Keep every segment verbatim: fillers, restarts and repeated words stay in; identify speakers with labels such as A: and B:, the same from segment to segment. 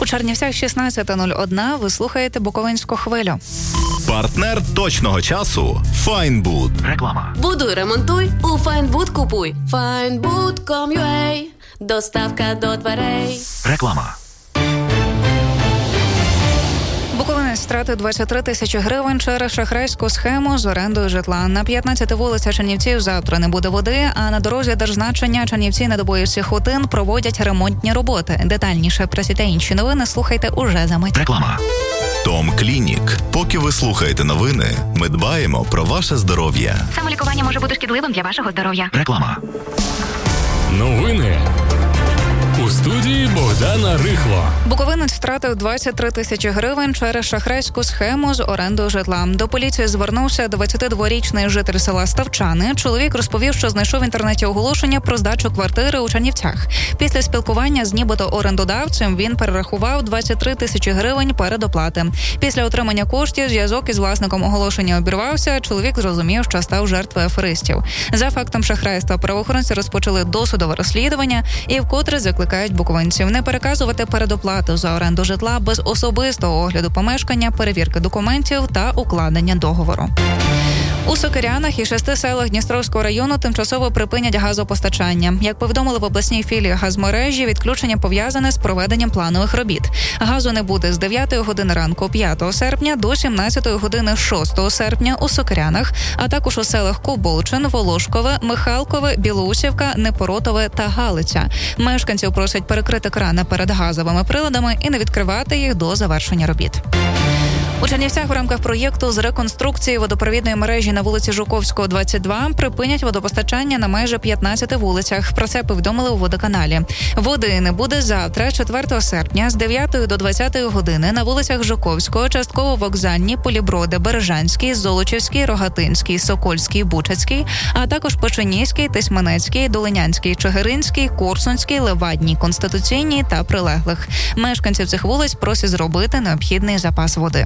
A: У Чернівцях шістнадцята нуль одна. Ви слухаєте Буковинську хвилю.
B: Партнер точного часу – Файнбуд.
C: Реклама.
D: Будуй, ремонтуй, у Файнбуд купуй. Файнбуд крапка ком крапка ю а. Доставка до дверей.
C: Реклама.
A: Буковинець стратив двадцять три тисячі гривень через шахрайську схему з орендою житла. На п'ятнадцятій вулиці Чернівців завтра не буде води, а на дорозі держзначення Чернівці Недобоївських Хотин проводять ремонтні роботи. Детальніше про ці та інші новини слухайте уже за мить.
C: Реклама.
B: Том Клінік. Поки ви слухаєте новини, ми дбаємо про ваше здоров'я.
E: Самолікування може бути шкідливим для вашого здоров'я.
C: Реклама.
F: Новини. У студії Богдана Рихло.
A: Буковинець втратив двадцять три тисячі гривень через шахрайську схему з орендою житла. До поліції звернувся двадцятидворічний житель села Ставчани. Чоловік розповів, що знайшов в інтернеті оголошення про здачу квартири у Чернівцях. Після спілкування з нібито орендодавцем він перерахував двадцять три тисячі гривень передоплати. Після отримання коштів зв'язок із власником оголошення обірвався. Чоловік зрозумів, що став жертвою аферистів. За фактом шахрайства правоохоронці розпочали досудове розслідування і вкотре закликають буковинців не переказувати передоплату за оренду житла без особистого огляду помешкання, перевірки документів та укладення договору. У Сокирянах і шести селах Дністровського району тимчасово припинять газопостачання. Як повідомили в обласній філії газмережі, відключення пов'язане з проведенням планових робіт. Газу не буде з дев'ятої години ранку п'ятого серпня до сімнадцятої години шостого серпня у Сокирянах, а також у селах Коболчин, Волошкове, Михалкове, Білоусівка, Непоротове та Галиця. Мешканців просять перекрити крани перед газовими приладами і не відкривати їх до завершення робіт. У Чернівцях в рамках проєкту з реконструкції водопровідної мережі на вулиці Жуковського, двадцять два припинять водопостачання на майже п'ятнадцяти вулицях. Про це повідомили у водоканалі. Води не буде завтра, четвертого серпня, з дев'ятої до двадцятої години на вулицях Жуковського, частково Вокзальній, Поліброди, Бережанський, Золочівський, Рогатинський, Сокольський, Бучацький, а також Печеніський, Тисменецький, Долинянський, Чигиринський, Корсунський, Левадній, Конституційній та прилеглих. Мешканців цих вулиць просять зробити необхідний запас води.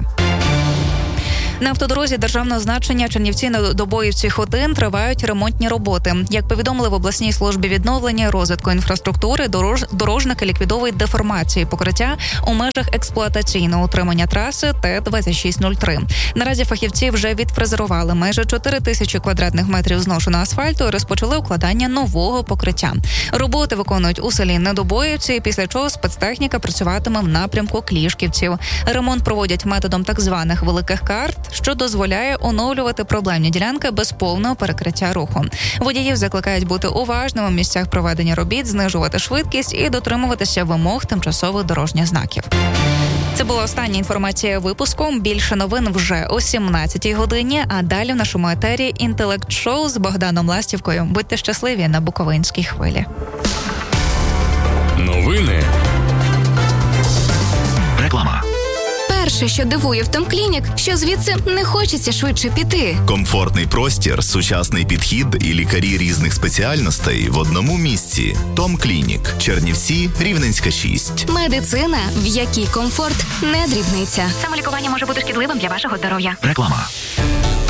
A: На автодорозі державного значення Чернівці-Недобоївці Хотин тривають ремонтні роботи. Як повідомили в обласній службі відновлення і розвитку інфраструктури, дорож... дорожники ліквідовують деформації покриття у межах експлуатаційного утримання траси Т двадцять шість нуль три. Наразі фахівці вже відфрезерували майже чотири тисячі квадратних метрів зношеного асфальту і розпочали укладання нового покриття. Роботи виконують у селі Недобоївці, після чого спецтехніка працюватиме в напрямку Клішківців. Ремонт проводять методом так званих великих карт, що дозволяє оновлювати проблемні ділянки без повного перекриття руху. Водіїв закликають бути уважними в місцях проведення робіт, знижувати швидкість і дотримуватися вимог тимчасових дорожніх знаків. Це була остання інформація випуску. Більше новин вже о сімнадцятій годині, а далі в нашому етері інтелект-шоу з Богданом Ластівкою. Будьте щасливі на Буковинській хвилі.
F: Новини.
C: Реклама.
G: Перше, що дивує в Том Клінік, що звідси не хочеться швидше піти.
B: Комфортний простір, сучасний підхід і лікарі різних спеціальностей в одному місці. Том Клінік. Чернівці, Рівненська, шість.
G: Медицина, в якій комфорт не дрібниця.
E: Самолікування може бути шкідливим для вашого здоров'я.
C: Реклама.